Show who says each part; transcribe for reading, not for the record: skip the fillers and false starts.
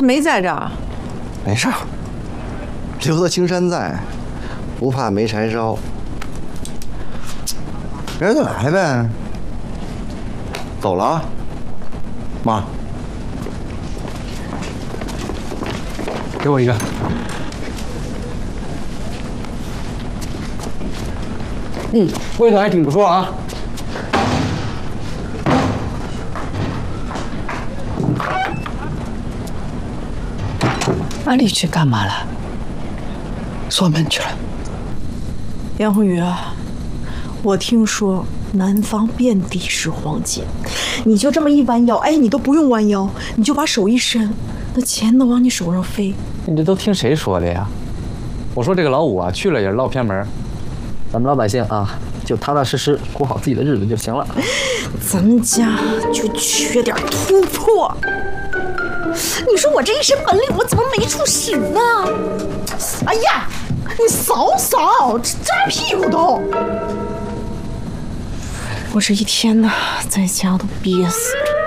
Speaker 1: 他没在这儿。
Speaker 2: 没事儿，留得青山在，不怕没柴烧。明儿就来呗。走了啊，妈。
Speaker 3: 给我一个。味道还挺不错啊。
Speaker 4: 哪里去干嘛了？锁门去了。
Speaker 1: 杨红宇啊，我听说南方遍地是黄金，你就这么一弯腰，哎，你都不用弯腰，你就把手一伸，那钱能往你手上飞。
Speaker 3: 你这都听谁说的呀？我说这个老五啊，去了也是落偏门，咱们老百姓啊，就踏踏实实过好自己的日子就行了。
Speaker 1: 咱们家就缺点突破。你说我这一身本领，我怎么没处使呢？哎呀，你扫扫，这扎屁股都！我这一天呢，在家都憋死了。